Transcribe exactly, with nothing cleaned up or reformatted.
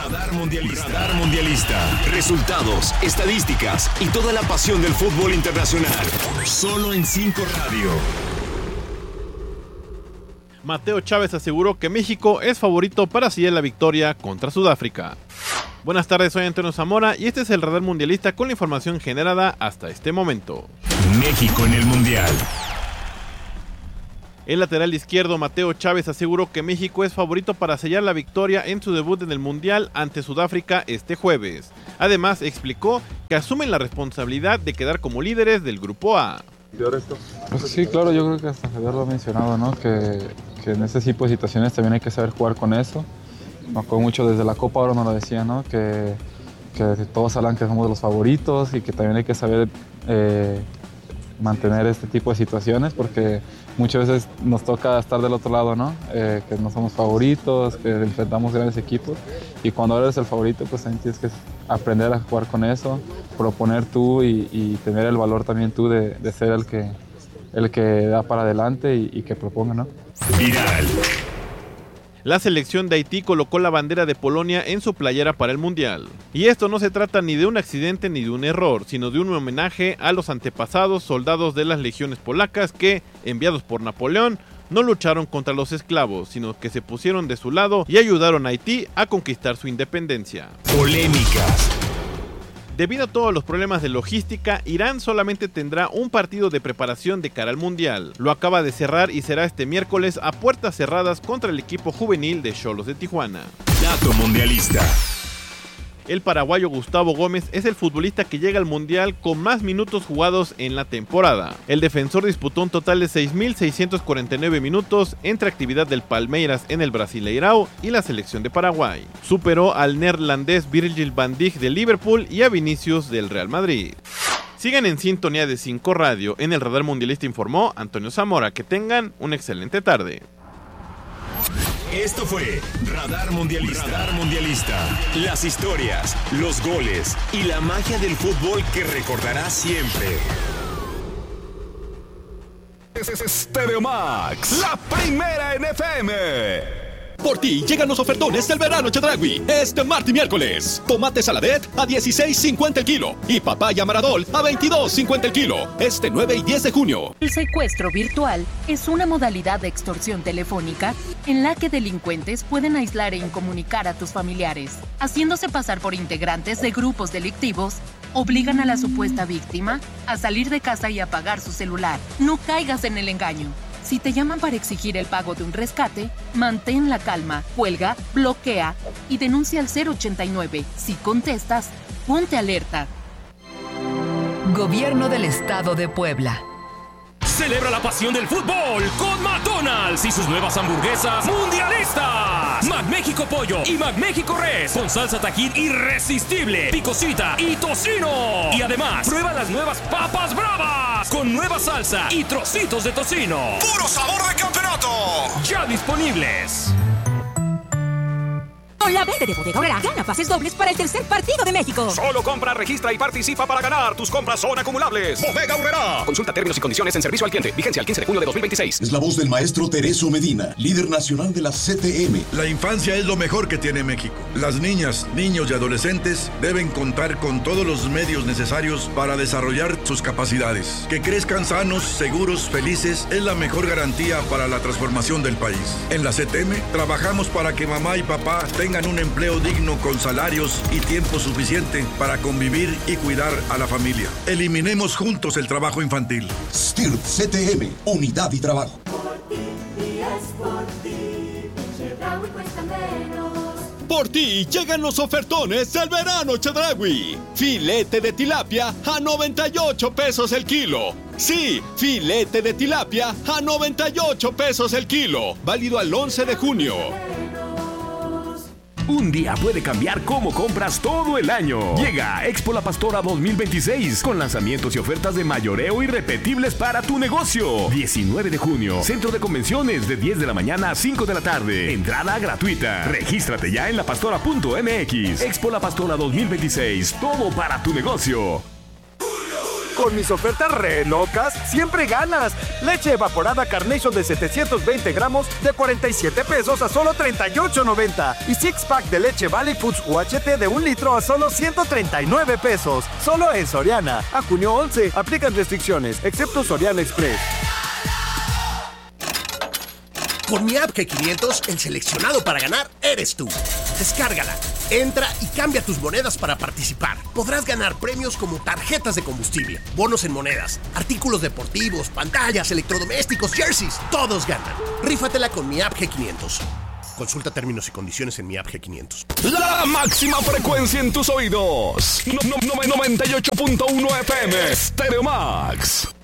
Radar Mundialista. Radar Mundialista. Resultados, estadísticas y toda la pasión del fútbol internacional. Solo en cinco Radio. Mateo Chávez aseguró que México es favorito para sellar la victoria contra Sudáfrica. Buenas tardes, soy Antonio Zamora y este es el Radar Mundialista con la información generada hasta este momento. México en el Mundial. El lateral izquierdo Mateo Chávez aseguró que México es favorito para sellar la victoria en su debut en el Mundial ante Sudáfrica este jueves. Además, explicó que asumen la responsabilidad de quedar como líderes del Grupo A. Pues sí, claro, yo creo que hasta Javier lo ha mencionado, ¿no? Que, que en ese tipo de situaciones también hay que saber jugar con eso. Me acuerdo mucho desde la Copa Oro nos lo decía, ¿no? Que, que todos hablan que somos los favoritos y que también hay que saber eh, mantener este tipo de situaciones porque muchas veces nos toca estar del otro lado, ¿no? Eh, que no somos favoritos, que enfrentamos grandes equipos y cuando eres el favorito pues también tienes que aprender a jugar con eso, proponer tú y, y tener el valor también tú de, de ser el que, el que da para adelante y, y que proponga, ¿no? Viral. La selección de Haití colocó la bandera de Polonia en su playera para el Mundial. Y esto no se trata ni de un accidente ni de un error, sino de un homenaje a los antepasados soldados de las legiones polacas que, enviados por Napoleón, no lucharon contra los esclavos, sino que se pusieron de su lado y ayudaron a Haití a conquistar su independencia. Polémicas. Debido a todos los problemas de logística, Irán solamente tendrá un partido de preparación de cara al Mundial. Lo acaba de cerrar y será este miércoles a puertas cerradas contra el equipo juvenil de Xolos de Tijuana. Dato mundialista. El paraguayo Gustavo Gómez es el futbolista que llega al Mundial con más minutos jugados en la temporada. El defensor disputó un total de seis mil seiscientos cuarenta y nueve minutos entre actividad del Palmeiras en el Brasileirao y la selección de Paraguay. Superó al neerlandés Virgil van Dijk de Liverpool y a Vinicius del Real Madrid. Sigan en sintonía de cinco Radio. En el Radar Mundialista informó Antonio Zamora. Que tengan una excelente tarde. Esto fue Radar Mundialista. Radar Mundialista. Las historias, los goles y la magia del fútbol que recordarás siempre. Stereo Max, la primera en F M. Por ti llegan los ofertones del verano Chedraui. Este martes y miércoles. Tomate saladet a dieciséis cincuenta el kilo. Y papaya maradol a veintidós cincuenta el kilo. Este nueve y diez de junio. El secuestro virtual es una modalidad de extorsión telefónica en la que delincuentes pueden aislar e incomunicar a tus familiares. Haciéndose pasar por integrantes de grupos delictivos, obligan a la supuesta víctima a salir de casa y apagar su celular. No caigas en el engaño. Si te llaman para exigir el pago de un rescate, mantén la calma, cuelga, bloquea y denuncia al cero ochenta y nueve. Si contestas, ponte alerta. Gobierno del Estado de Puebla. Celebra la pasión del fútbol con McDonald's y sus nuevas hamburguesas mundialistas. McMéxico Pollo y McMéxico Res con salsa Tajín irresistible, picosita y tocino. Y además, prueba las nuevas papas bravas con nueva salsa y trocitos de tocino. ¡Puro sabor de campeonato! Ya disponibles. Con la verde de Bodega Aurrera, gana pases dobles para el tercer partido de México. Solo compra, registra y participa para ganar. Tus compras son acumulables. Bodega Aurrera. Consulta términos y condiciones en servicio al cliente. Vigencia el quince de junio de dos mil veintiséis. Es la voz del maestro Tereso Medina, líder nacional de la C T M. La infancia es lo mejor que tiene México. Las niñas, niños y adolescentes deben contar con todos los medios necesarios para desarrollar sus capacidades. Que crezcan sanos, seguros, felices es la mejor garantía para la transformación del país. En la C T M trabajamos para que mamá y papá tengan un empleo digno con salarios y tiempo suficiente para convivir y cuidar a la familia. Eliminemos juntos el trabajo infantil. S T I R P C T M, Unidad y Trabajo. Por ti y es por ti, Chedraui cuesta menos. Por ti llegan los ofertones del verano Chedraui. Filete de tilapia a noventa y ocho pesos el kilo. Sí, filete de tilapia a noventa y ocho pesos el kilo. Válido al once de junio. Un día puede cambiar cómo compras todo el año. Llega Expo La Pastora dos mil veintiséis con lanzamientos y ofertas de mayoreo irrepetibles para tu negocio. diecinueve de junio, Centro de Convenciones de diez de la mañana a cinco de la tarde. Entrada gratuita. Regístrate ya en lapastora punto m x. Expo La Pastora dos mil veintiséis. Todo para tu negocio. Con mis ofertas re locas, siempre ganas. Leche evaporada Carnation de setecientos veinte gramos de cuarenta y siete pesos a solo treinta y ocho noventa. Y six pack de leche Valley Foods U H T de un litro a solo ciento treinta y nueve pesos. Solo en Soriana. A junio once. Aplican restricciones, excepto Soriana Express. Con mi app G quinientos, el seleccionado para ganar eres tú. Descárgala, entra y cambia tus monedas para participar. Podrás ganar premios como tarjetas de combustible, bonos en monedas, artículos deportivos, pantallas, electrodomésticos, jerseys. Todos ganan. Rífatela con mi app G quinientos. Consulta términos y condiciones en mi app G quinientos. La máxima frecuencia en tus oídos. No, no, no, noventa y ocho punto uno F M. Stereo Max.